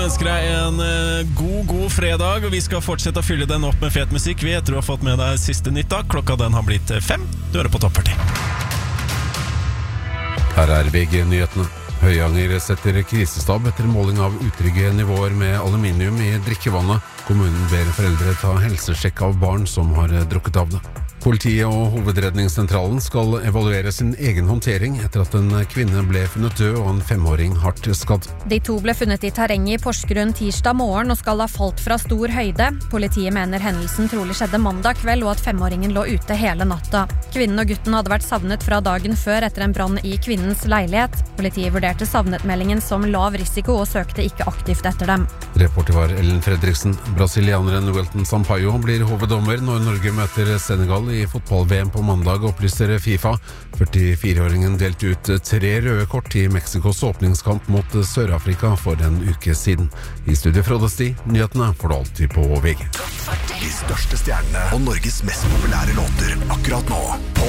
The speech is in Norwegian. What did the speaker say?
Ønsker deg en god fredag, og vi skal fortsette å fylle den opp med fet musikk. Vi etter du har fått med deg siste nytt da. Klokka den har blitt 5. Du hører på Topp 40. Her er VG-nyhetene. Høyanger setter krisestab etter måling av utrygge nivåer med aluminium i drikkevannet. Kommunen ber foreldre ta helsesjekk av barn som har drukket av det. Politiet og hovedredningssentralen skal evaluere sin egen håndtering etter at en kvinne ble funnet død og en 5-åring hardt skadd. De 2 ble funnet i terrenget i Porsgrunn tirsdag morgen og skal ha falt fra stor høyde. Politiet mener hendelsen trolig skjedde mandag kveld og at 5-åringen lå ute hele natta. Kvinnen og gutten hadde vært savnet fra dagen før etter en brann i kvinnens leilighet. Politiet vurderte savnetmeldingen som lav risiko og søkte ikke aktivt etter dem. Reporter var Ellen Fredriksen. Brasilianeren Welton Sampaio blir hoveddommer når Norge møter Senegal i fotball-VM på mandag, opplyser FIFA. 44-åringen delte ut 3 røde kort i Mexikos åpningskamp mot Sør-Afrika for en uke siden. I studio Frode Sti, nyhetene får du alltid på VG. De største stjernene og Norges mest populære låter akkurat nå på